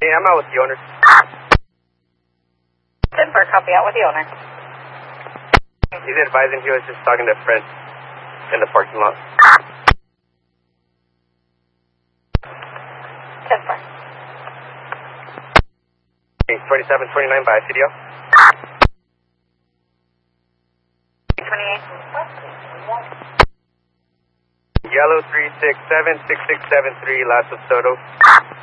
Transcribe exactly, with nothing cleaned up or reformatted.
Yeah, I'm out with the owner. ten four, copy out with the owner. He's advising he was just talking to a friend in the parking lot. ten four. twenty-seven twenty-nine by C D O. twenty-eight. Yellow three six seven six six seven three, last of Soto.